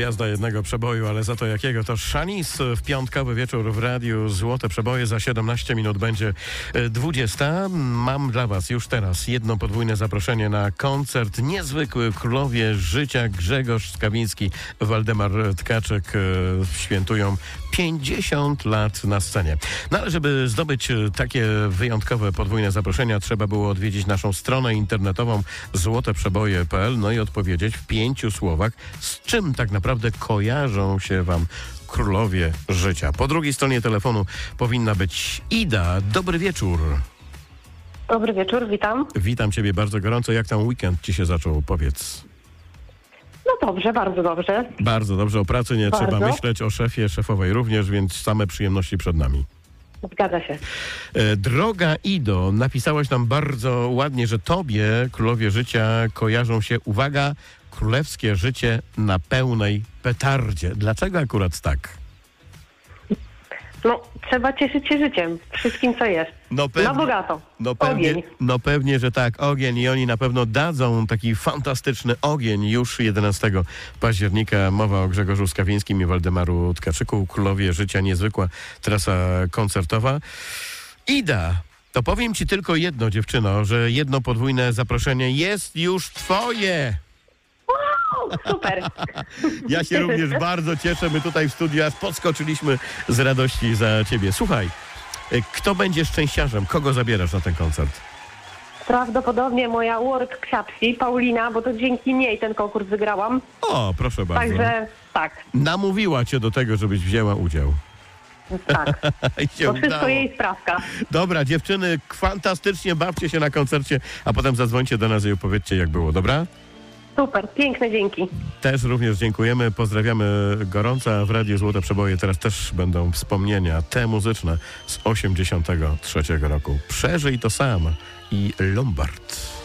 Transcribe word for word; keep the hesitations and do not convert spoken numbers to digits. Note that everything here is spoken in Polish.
Gwiazda jednego przeboju, ale za to jakiego? To Shanice w piątkowy wieczór w radiu Złote Przeboje. Za siedemnaście minut będzie dwudziesta. Mam dla was już teraz jedno podwójne zaproszenie na koncert niezwykły Królowie Życia. Grzegorz Skawiński, Waldemar Tkaczyk świętują pięćdziesiąt lat na scenie. No ale żeby zdobyć takie wyjątkowe podwójne zaproszenia, trzeba było odwiedzić naszą stronę internetową złote przeboje kropka p l, no i odpowiedzieć w pięciu słowach, z czym tak naprawdę kojarzą się wam Królowie Życia. Po drugiej stronie telefonu powinna być Ida. Dobry wieczór. Dobry wieczór, witam. Witam ciebie bardzo gorąco. Jak tam weekend ci się zaczął? Powiedz. No dobrze, bardzo dobrze. Bardzo dobrze. O pracy nie Bardzo. trzeba myśleć, o szefie, szefowej również, więc same przyjemności przed nami. Zgadza się. E, droga Ido, napisałaś nam bardzo ładnie, że tobie Królowie Życia kojarzą się, uwaga, królewskie życie na pełnej petardzie. Dlaczego akurat tak? No, trzeba cieszyć się życiem, wszystkim co jest. No pewnie, Na bogato. no pewnie, Ogień. no pewnie, że tak, ogień i oni na pewno dadzą taki fantastyczny ogień już jedenastego października. Mowa o Grzegorzu Skawińskim i Waldemaru Tkaczyku. Królowie Życia, niezwykła trasa koncertowa. Ida, to powiem ci tylko jedno, dziewczyno, że jedno podwójne zaproszenie jest już twoje. O, super. Ja się również bardzo cieszę. My tutaj w studiu aż podskoczyliśmy z radości za ciebie. Słuchaj, kto będzie szczęściarzem? Kogo zabierasz na ten koncert? Prawdopodobnie moja work ksiapsi, Paulina, bo to dzięki niej ten konkurs wygrałam. O, proszę bardzo. Także tak, Namówiła cię do tego, żebyś wzięła udział. tak. I się To wszystko udało. jej sprawka. Dobra, dziewczyny, fantastycznie bawcie się na koncercie, a potem zadzwońcie do nas i opowiedzcie, jak było, dobra? Super, piękne dzięki. Też również dziękujemy, pozdrawiamy gorąco, a w Radiu Złote Przeboje teraz też będą wspomnienia te muzyczne z osiemdziesiątego trzeciego roku. Przeżyj to sam i Lombard.